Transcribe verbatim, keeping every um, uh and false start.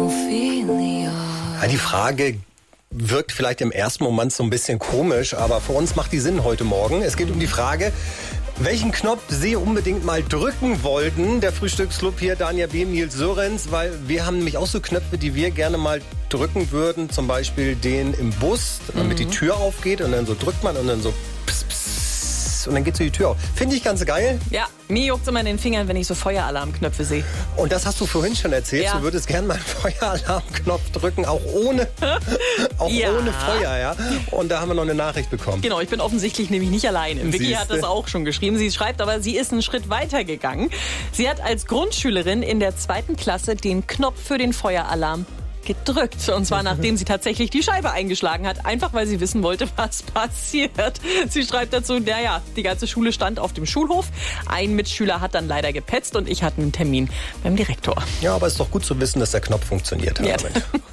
Ja, die Frage wirkt vielleicht im ersten Moment so ein bisschen komisch, aber für uns macht die Sinn heute Morgen. Es geht um die Frage, welchen Knopf Sie unbedingt mal drücken wollten. Der Frühstücksclub hier, Dania B., Nils Sörenz, weil wir haben nämlich auch so Knöpfe, die wir gerne mal drücken würden. Zum Beispiel den im Bus, damit mhm. die Tür aufgeht und dann so drückt man und dann so pss, pss, und dann geht so die Tür auf. Finde ich ganz geil. Ja, mir juckt immer in den Fingern, wenn ich so Feueralarmknöpfe sehe. Und das hast du vorhin schon erzählt. Ja. Du würdest gerne mal einen Feueralarmknopf drücken, auch ohne, auch ja. ohne Feuer. Ja? Und da haben wir noch eine Nachricht bekommen. Genau, ich bin offensichtlich nämlich nicht alleine. Vicky Siehste. hat das auch schon geschrieben. Sie schreibt aber, sie ist einen Schritt weiter gegangen. Sie hat als Grundschülerin in der zweiten Klasse den Knopf für den Feueralarm gedrückt. Und zwar nachdem sie tatsächlich die Scheibe eingeschlagen hat. Einfach weil sie wissen wollte, was passiert. Sie schreibt dazu, naja, die ganze Schule stand auf dem Schulhof. Ein Mitschüler hat dann leider gepetzt und ich hatte einen Termin beim Direktor. Ja, aber es ist doch gut zu wissen, dass der Knopf funktioniert. Ja.